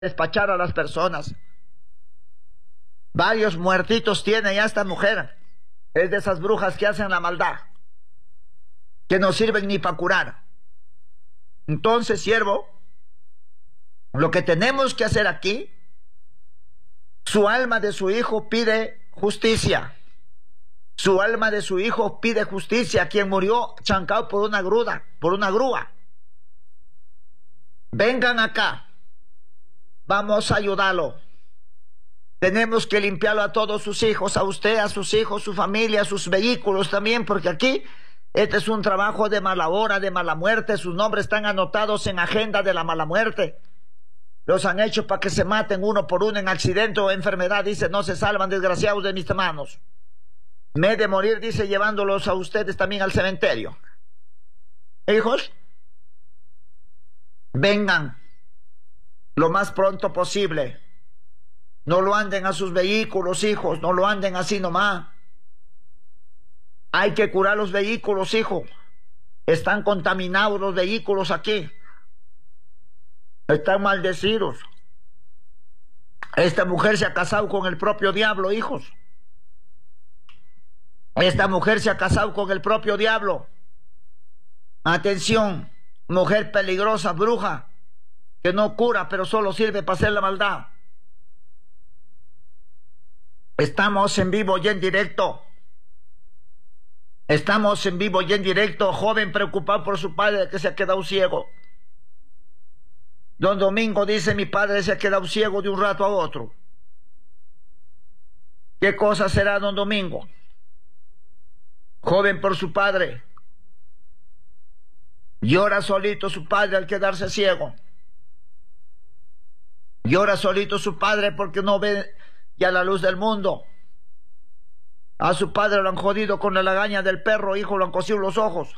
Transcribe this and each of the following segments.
despachar a las personas. Varios muertitos tiene ya esta mujer. Es de esas brujas que hacen la maldad, que no sirven ni para curar. Entonces, siervo, lo que tenemos que hacer aquí, su alma de su hijo pide justicia. Su alma de su hijo pide justicia, quien murió chancado por una grúa. Vengan acá, vamos a ayudarlo. Tenemos que limpiarlo a todos sus hijos, a usted, a sus hijos, su familia, sus vehículos también, porque aquí este es un trabajo de mala hora, de mala muerte. Sus nombres están anotados en agenda de la mala muerte. Los han hecho para que se maten uno por uno en accidente o enfermedad. Dice, no se salvan, desgraciados de mis manos. Me he de morir, dice, llevándolos a ustedes también al cementerio. Hijos, vengan lo más pronto posible. No lo anden a sus vehículos, hijos, no lo anden así nomás. Hay que curar los vehículos, hijo. Están contaminados los vehículos aquí. Están maldecidos. Esta mujer se ha casado con el propio diablo, hijos. Esta mujer se ha casado con el propio diablo. Atención, mujer peligrosa, bruja, que no cura, pero solo sirve para hacer la maldad. Estamos en vivo y en directo. Estamos en vivo y en directo. Joven preocupado por su padre que se ha quedado ciego. Don Domingo dice, mi padre se ha quedado ciego de un rato a otro. ¿Qué cosa será, don Domingo? Joven por su padre. Llora solito su padre al quedarse ciego. Llora solito su padre porque no ve ya la luz del mundo. A su padre lo han jodido con la lagaña del perro, hijo, lo han cosido los ojos.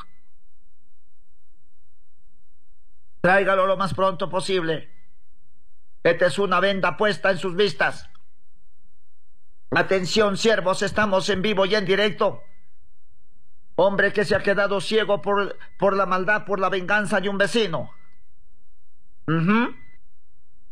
Tráigalo lo más pronto posible. Esta es una venda puesta en sus vistas. Atención, siervos, estamos en vivo y en directo. Hombre que se ha quedado ciego por la maldad, por la venganza de un vecino.